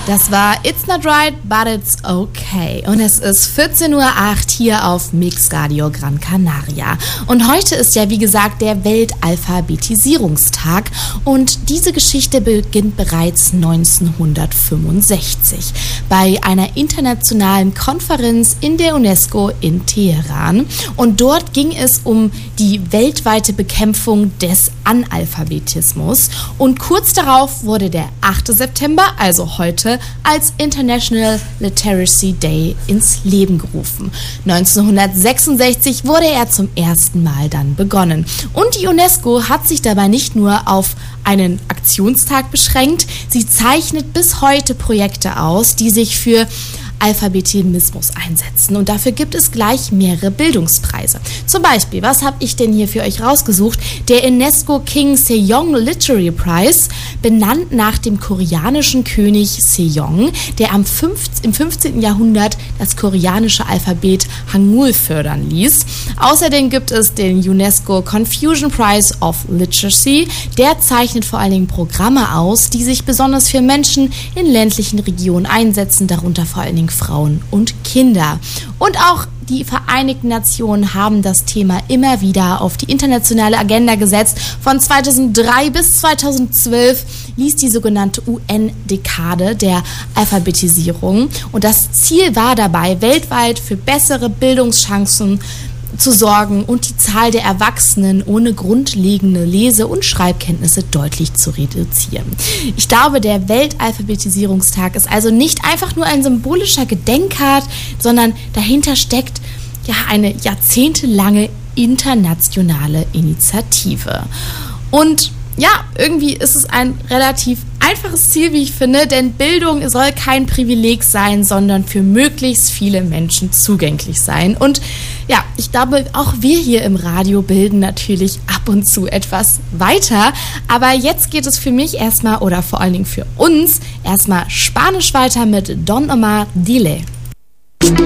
Das war It's Not Right, but It's Okay. Und es ist 14:08 Uhr hier auf Mix Radio Gran Canaria. Und heute ist ja, wie gesagt, der Weltalphabetisierungstag. Und diese Geschichte beginnt bereits 1965 bei einer internationalen Konferenz in der UNESCO in Teheran. Und dort ging es um die weltweite Bekämpfung des Analphabetismus. Und kurz darauf wurde der 8. September, also heute, als International Literacy Day ins Leben gerufen. 1966 wurde er zum ersten Mal dann begonnen. Und die UNESCO hat sich dabei nicht nur auf einen Aktionstag beschränkt, sie zeichnet bis heute Projekte aus, die sich für Alphabetismus einsetzen. Und dafür gibt es gleich mehrere Bildungspreise. Zum Beispiel, was habe ich denn hier für euch rausgesucht? Der UNESCO King Sejong Literary Prize, benannt nach dem koreanischen König Sejong, der im 15. Jahrhundert das koreanische Alphabet Hangul fördern ließ. Außerdem gibt es den UNESCO Confucian Prize of Literacy. Der zeichnet vor allen Dingen Programme aus, die sich besonders für Menschen in ländlichen Regionen einsetzen, darunter vor allen Dingen Frauen und Kinder. Und auch die Vereinigten Nationen haben das Thema immer wieder auf die internationale Agenda gesetzt. Von 2003 bis 2012 ließ die sogenannte UN-Dekade der Alphabetisierung. Und das Ziel war dabei, weltweit für bessere Bildungschancen zu sorgen und die Zahl der Erwachsenen ohne grundlegende Lese- und Schreibkenntnisse deutlich zu reduzieren. Ich glaube, der Weltalphabetisierungstag ist also nicht einfach nur ein symbolischer Gedenktag, sondern dahinter steckt ja eine jahrzehntelange internationale Initiative. Und ja, irgendwie ist es ein relativ einfaches Ziel, wie ich finde, denn Bildung soll kein Privileg sein, sondern für möglichst viele Menschen zugänglich sein. Und ja, ich glaube, auch wir hier im Radio bilden natürlich ab und zu etwas weiter. Aber jetzt geht es für mich erstmal, oder vor allen Dingen für uns, erstmal Spanisch weiter mit Don Omar Dile.